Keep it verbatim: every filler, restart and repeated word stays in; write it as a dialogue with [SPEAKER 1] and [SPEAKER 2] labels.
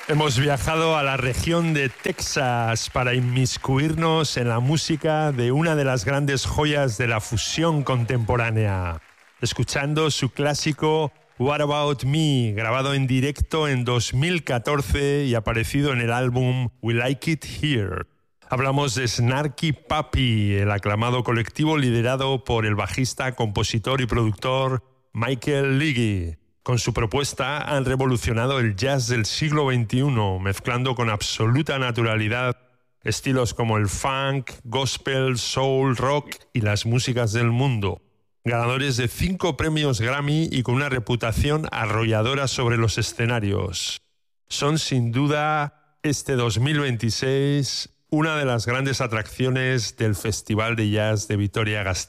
[SPEAKER 1] Hemos viajado a la región de Texas para inmiscuirnos en la música de una de las grandes joyas de la fusión contemporánea, escuchando su clásico What About Me, grabado en directo en dos mil catorce y aparecido en el álbum We Like It Here. Hablamos de Snarky Puppy, el aclamado colectivo liderado por el bajista, compositor y productor Michael Leahy. Con su propuesta han revolucionado el jazz del siglo veintiuno, mezclando con absoluta naturalidad estilos como el funk, gospel, soul, rock y las músicas del mundo. Ganadores de cinco premios Grammy y con una reputación arrolladora sobre los escenarios. Son sin duda este dos mil veintiséis una de las grandes atracciones del Festival de Jazz de Vitoria-Gasteiz.